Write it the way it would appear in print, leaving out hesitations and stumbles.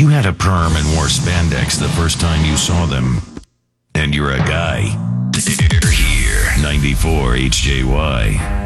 you had a perm and wore spandex the first time you saw them, and you're a guy, they're here. 94 HJY.